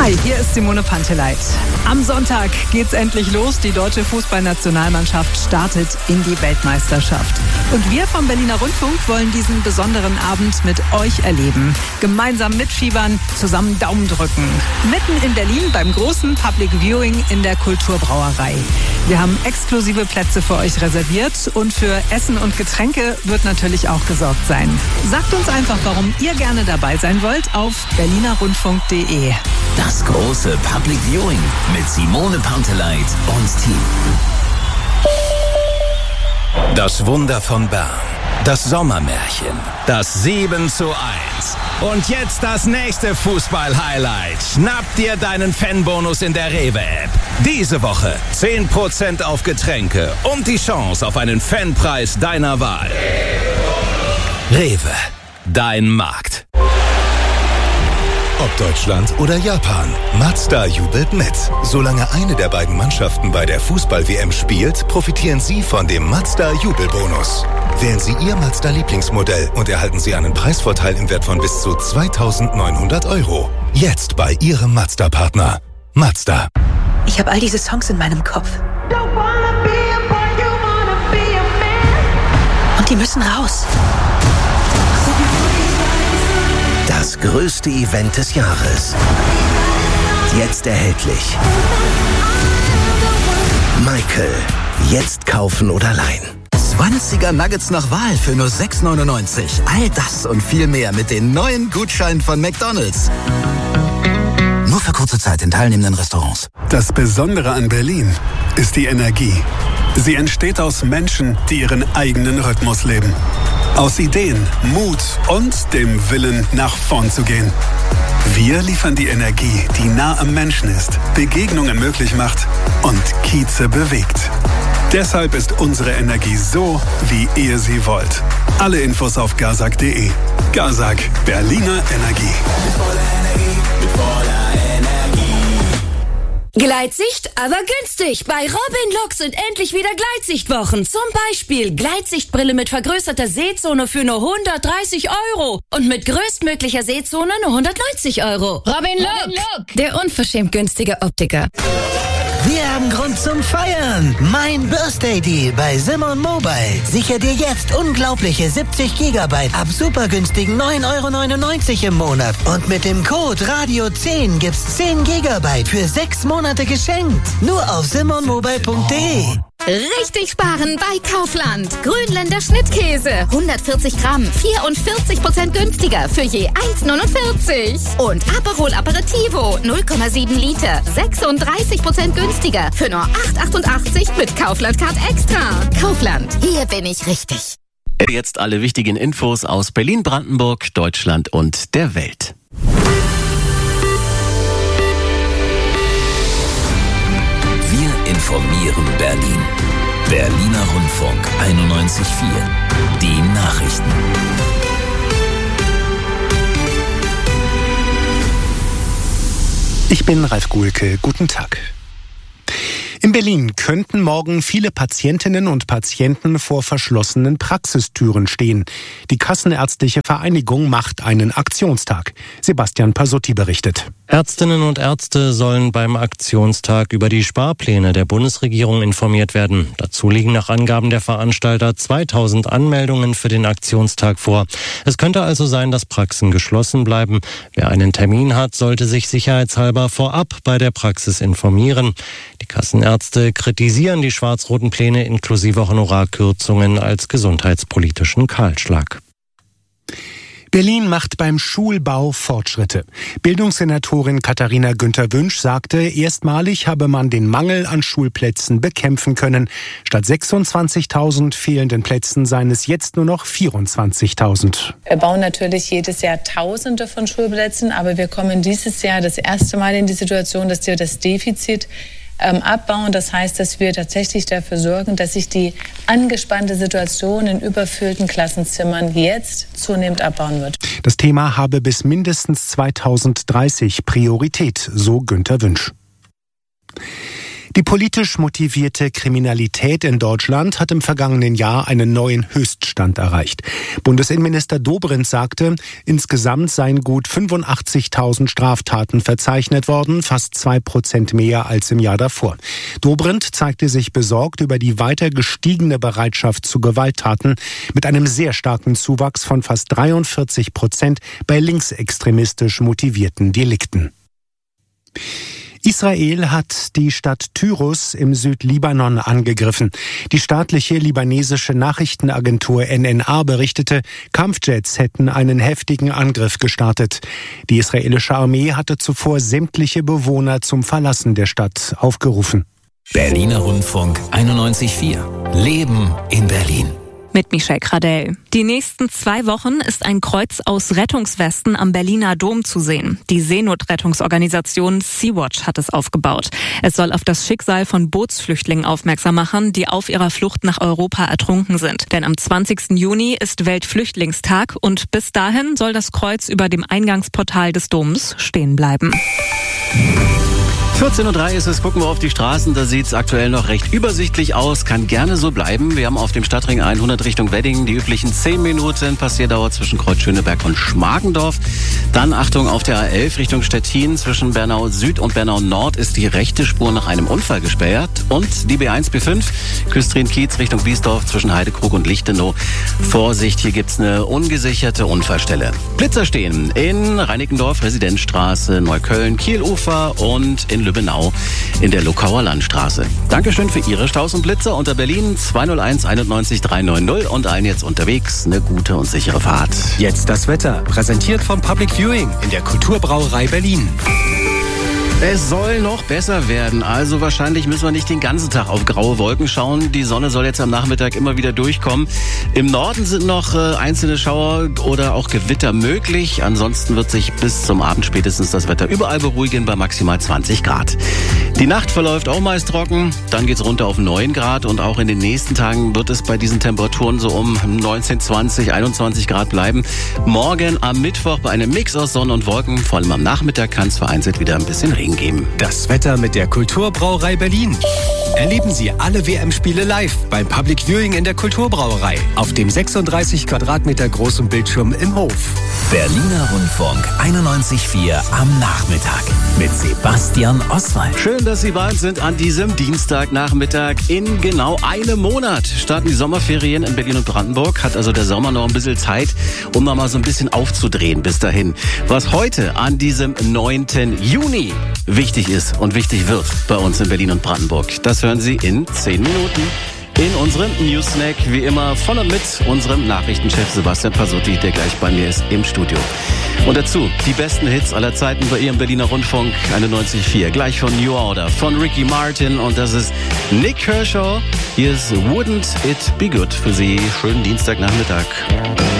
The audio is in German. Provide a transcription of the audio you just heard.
Hi, hier ist Simone Panteleit. Am Sonntag geht's endlich los. Die deutsche Fußballnationalmannschaft startet in die Weltmeisterschaft. Und wir vom Berliner Rundfunk wollen diesen besonderen Abend mit euch erleben. Gemeinsam mitfiebern, zusammen Daumen drücken. Mitten in Berlin beim großen Public Viewing in der Kulturbrauerei. Wir haben exklusive Plätze für euch reserviert und für Essen und Getränke wird natürlich auch gesorgt sein. Sagt uns einfach, warum ihr gerne dabei sein wollt auf berlinerrundfunk.de. Das große Public Viewing mit Simone Panteleit und Team. Das Wunder von Bern. Das Sommermärchen. Das 7:1. Und jetzt das nächste Fußball-Highlight. Schnapp dir deinen Fanbonus in der Rewe-App. Diese Woche 10% auf Getränke und die Chance auf einen Fanpreis deiner Wahl. Rewe. Dein Markt. Ob Deutschland oder Japan, Mazda jubelt mit. Solange eine der beiden Mannschaften bei der Fußball-WM spielt, profitieren Sie von dem Mazda-Jubelbonus. Wählen Sie Ihr Mazda-Lieblingsmodell und erhalten Sie einen Preisvorteil im Wert von bis zu 2.900 €. Jetzt bei Ihrem Mazda-Partner. Mazda. Ich habe all diese Songs in meinem Kopf. Und die müssen raus. Das größte Event des Jahres. Jetzt erhältlich. Michael. Jetzt kaufen oder leihen. 20er Nuggets nach Wahl für nur 6,99. All das und viel mehr mit den neuen Gutscheinen von McDonald's. Nur für kurze Zeit in teilnehmenden Restaurants. Das Besondere an Berlin ist die Energie. Sie entsteht aus Menschen, die ihren eigenen Rhythmus leben. Aus Ideen, Mut und dem Willen, nach vorn zu gehen. Wir liefern die Energie, die nah am Menschen ist, Begegnungen möglich macht und Kieze bewegt. Deshalb ist unsere Energie so, wie ihr sie wollt. Alle Infos auf gazak.de. Gazak, Berliner Energie. Gleitsicht, aber günstig. Bei Robin Lux sind endlich wieder Gleitsichtwochen. Zum Beispiel Gleitsichtbrille mit vergrößerter Sehzone für nur 130 € und mit größtmöglicher Sehzone nur 190 €. Robin Lux, der unverschämt günstige Optiker. Wir haben Grund zum Feiern. Mein Birthday Deal bei Simon Mobile. Sicher dir jetzt unglaubliche 70 GB ab super günstigen 9,99 € im Monat. Und mit dem Code Radio10 gibt's 10 GB für 6 Monate geschenkt. Nur auf simonmobile.de. Richtig sparen bei Kaufland. Grünländer Schnittkäse. 140 Gramm, 44% günstiger für je 1,49. Und Aperol Aperitivo, 0,7 Liter, 36% günstiger für nur 8,88 mit Kaufland Card Extra. Kaufland, hier bin ich richtig. Jetzt alle wichtigen Infos aus Berlin, Brandenburg, Deutschland und der Welt. Wir informieren Berlin. Berliner Rundfunk 91,4. Die Nachrichten. Ich bin Ralf Guhlke. Guten Tag. In Berlin könnten morgen viele Patientinnen und Patienten vor verschlossenen Praxistüren stehen. Die Kassenärztliche Vereinigung macht einen Aktionstag. Sebastian Pasotti berichtet. Ärztinnen und Ärzte sollen beim Aktionstag über die Sparpläne der Bundesregierung informiert werden. Dazu liegen nach Angaben der Veranstalter 2000 Anmeldungen für den Aktionstag vor. Es könnte also sein, dass Praxen geschlossen bleiben. Wer einen Termin hat, sollte sich sicherheitshalber vorab bei der Praxis informieren. Die Kassenärzte kritisieren die schwarz-roten Pläne inklusive Honorarkürzungen als gesundheitspolitischen Kahlschlag. Berlin macht beim Schulbau Fortschritte. Bildungssenatorin Katharina Günther-Wünsch sagte, erstmalig habe man den Mangel an Schulplätzen bekämpfen können. Statt 26.000 fehlenden Plätzen seien es jetzt nur noch 24.000. Wir bauen natürlich jedes Jahr Tausende von Schulplätzen, aber wir kommen dieses Jahr das erste Mal in die Situation, dass wir das Defizit abbauen. Das heißt, dass wir tatsächlich dafür sorgen, dass sich die angespannte Situation in überfüllten Klassenzimmern jetzt zunehmend abbauen wird. Das Thema habe bis mindestens 2030 Priorität, so Günther Wünsch. Die politisch motivierte Kriminalität in Deutschland hat im vergangenen Jahr einen neuen Höchststand erreicht. Bundesinnenminister Dobrindt sagte, insgesamt seien gut 85.000 Straftaten verzeichnet worden, fast 2% mehr als im Jahr davor. Dobrindt zeigte sich besorgt über die weiter gestiegene Bereitschaft zu Gewalttaten mit einem sehr starken Zuwachs von fast 43% bei linksextremistisch motivierten Delikten. Israel hat die Stadt Tyrus im Südlibanon angegriffen. Die staatliche libanesische Nachrichtenagentur NNA berichtete, Kampfjets hätten einen heftigen Angriff gestartet. Die israelische Armee hatte zuvor sämtliche Bewohner zum Verlassen der Stadt aufgerufen. Berliner Rundfunk 91.4. Leben in Berlin. Mit Michelle Kradell. Die nächsten 2 Wochen ist ein Kreuz aus Rettungswesten am Berliner Dom zu sehen. Die Seenotrettungsorganisation Sea-Watch hat es aufgebaut. Es soll auf das Schicksal von Bootsflüchtlingen aufmerksam machen, die auf ihrer Flucht nach Europa ertrunken sind. Denn am 20. Juni ist Weltflüchtlingstag und bis dahin soll das Kreuz über dem Eingangsportal des Doms stehen bleiben. 14:03 Uhr ist es, gucken wir auf die Straßen, da sieht es aktuell noch recht übersichtlich aus, kann gerne so bleiben. Wir haben auf dem Stadtring 100 Richtung Wedding die üblichen 10 Minuten Passierdauer zwischen Kreuz Schöneberg und Schmargendorf. Dann Achtung auf der A11 Richtung Stettin, zwischen Bernau Süd und Bernau Nord ist die rechte Spur nach einem Unfall gesperrt. Und die B1, B5, Küstrin-Kiez Richtung Biesdorf zwischen Heidekrug und Lichtenau. Vorsicht, hier gibt's eine ungesicherte Unfallstelle. Blitzer stehen in Reinickendorf, Residenzstraße, Neukölln, Kielufer und in Lübbenau in der Luckauer Landstraße. Dankeschön für Ihre Staus und Blitzer unter Berlin 201 91 390 und allen jetzt unterwegs eine gute und sichere Fahrt. Jetzt das Wetter, präsentiert vom Public Viewing in der Kulturbrauerei Berlin. Es soll noch besser werden, also wahrscheinlich müssen wir nicht den ganzen Tag auf graue Wolken schauen. Die Sonne soll jetzt am Nachmittag immer wieder durchkommen. Im Norden sind noch einzelne Schauer oder auch Gewitter möglich. Ansonsten wird sich bis zum Abend spätestens das Wetter überall beruhigen bei maximal 20 Grad. Die Nacht verläuft auch meist trocken, dann geht's runter auf 9 Grad und auch in den nächsten Tagen wird es bei diesen Temperaturen so um 19, 20, 21 Grad bleiben. Morgen am Mittwoch bei einem Mix aus Sonne und Wolken, vor allem am Nachmittag kann es vereinzelt wieder ein bisschen Regen geben. Das Wetter mit der Kulturbrauerei Berlin. Erleben Sie alle WM-Spiele live beim Public Viewing in der Kulturbrauerei auf dem 36 Quadratmeter großen Bildschirm im Hof. Berliner Rundfunk 91.4 am Nachmittag mit Sebastian Oswald. Schön, dass Sie bei uns sind an diesem Dienstagnachmittag. In genau einem Monat starten die Sommerferien in Berlin und Brandenburg. Hat also der Sommer noch ein bisschen Zeit, um noch mal so ein bisschen aufzudrehen bis dahin. Was heute an diesem 9. Juni wichtig ist und wichtig wird bei uns in Berlin und Brandenburg, das hören Sie in 10 Minuten. In unserem Newsnack, wie immer von und mit unserem Nachrichtenchef Sebastian Pasotti, der gleich bei mir ist im Studio. Und dazu die besten Hits aller Zeiten bei Ihrem Berliner Rundfunk 91.4. Gleich von New Order, von Ricky Martin und das ist Nick Kershaw. Hier ist Wouldn't It Be Good für Sie. Schönen Dienstagnachmittag.